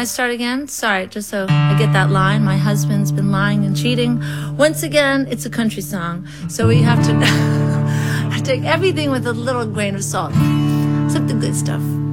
I start again? Sorry, just so I get that line. My husband's been lying and cheating. Once again, it's a country song, so we have to take everything with a little grain of salt, except the good stuff.